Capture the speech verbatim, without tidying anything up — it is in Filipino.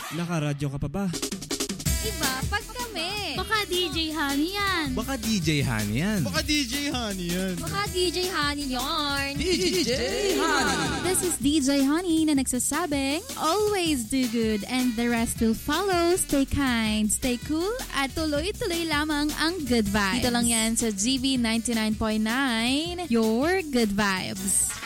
Nakaradyo ka pa ba? Iba pag kami. Baka D J Honey yan. Baka D J Honey yan. Baka D J Honey yan. Baka D J Honey yarn. D J Honey. This is D J Honey na nagsasabing, always do good and the rest will follow. Stay kind, stay cool, at tuloy-tuloy lamang ang good vibes. Dito lang yan sa G V ninety-nine point nine, your good vibes.